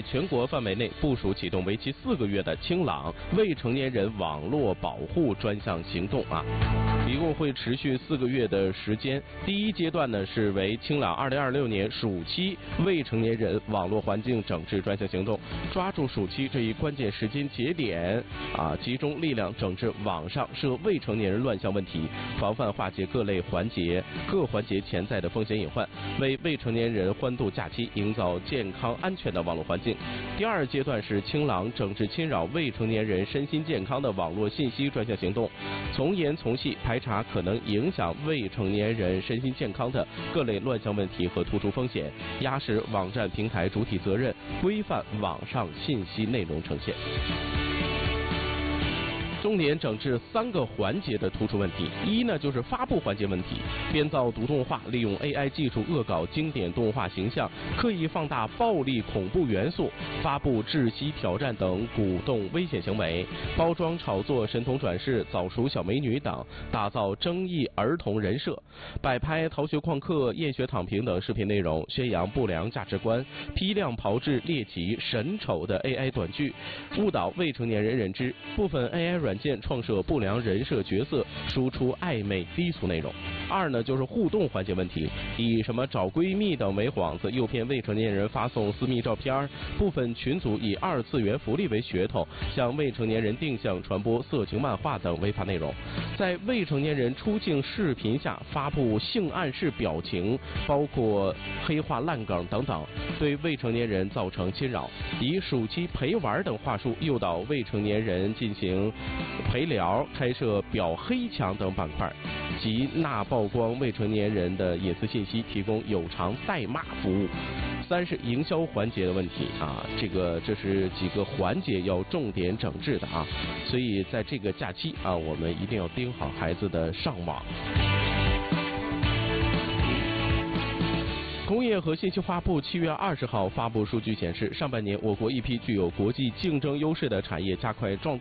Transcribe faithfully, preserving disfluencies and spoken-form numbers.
全国范围内部署启动为期四个月的清朗未成年人网络保护专项行动啊，一共会持续四个月的时间。第一阶段呢是为清朗二零二六年暑期未成年人网络环境整治专项行动，抓住暑期这一关键时间节点啊，集中力量整治网上涉未成年人乱象问题，防范化解各类环节各环节潜在的风险隐患，为未成年人欢度假期营造健康安全的网络环境。第二阶段是清朗整治侵扰未成年人身心健康的网络信息专项行动，从严从细排查可能影响未成年人身心健康的各类乱象问题和突出风险，压实网站平台主体责任，规范网上信息内容呈现。重点整治三个环节的突出问题。一呢就是发布环节问题，编造毒动画，利用 A I 技术恶搞经典动画形象，刻意放大暴力恐怖元素，发布窒息挑战等鼓动危险行为，包装炒作神童转世、早熟小美女等，打造争议儿童人设，摆拍逃学旷课、厌学躺平等视频内容，宣扬不良价值观，批量炮制猎奇神丑的 A I 短剧，误导未成年人认知。部分 A I 软件创设不良人设角色，输出暧昧低俗内容。二呢就是互动环节问题，以什么找闺蜜等为幌子，诱骗未成年人发送私密照片，部分群组以二次元福利为噱头，向未成年人定向传播色情漫画等违法内容，在未成年人出镜视频下发布性暗示表情，包括黑话烂梗等等，对未成年人造成侵扰，以暑期陪玩等话术诱导未成年人进行陪聊，开设表黑墙等板块，及纳曝光未成年人的隐私信息，提供有偿代骂服务。三是营销环节的问题啊，这个这是几个环节要重点整治的啊，所以在这个假期啊，我们一定要盯好孩子的上网。工业和信息化部七月二十号发布数据显示，上半年我国一批具有国际竞争优势的产业加快壮大。